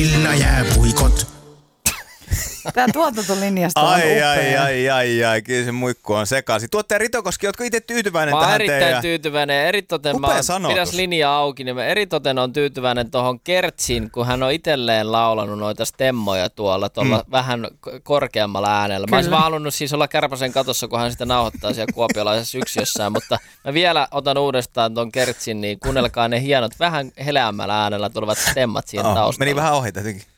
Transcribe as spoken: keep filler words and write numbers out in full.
Minna jää puikot. Tää tuotantolinjasta on Ai, upea. ai, ai, ai, ai, kyllä se muikku on sekaisin. Tuottaja Ritokoski, ootko itse tyytyväinen Mä oon tähän erittäin teidän? tyytyväinen. Eritoten Upea mä sanotus. pitäis linjaa auki, niin mä eritoten on tyytyväinen tuohon Kertsin, kun hän on itselleen laulanut noita stemmoja tuolla tuolla mm. vähän korkeammalla äänellä. Mä olisin vaan halunnut siis olla Kärpäsen katossa, kun hän sitä nauhoittaa siellä kuopiolaisessa yksiössään, mutta mä vielä otan uudestaan tuon Kertsin, niin kuunnelkaa ne hienot, vähän heleämmällä äänellä tulevat stemmat siihen Oh, taustalla. meni vähän ohi tietenkin.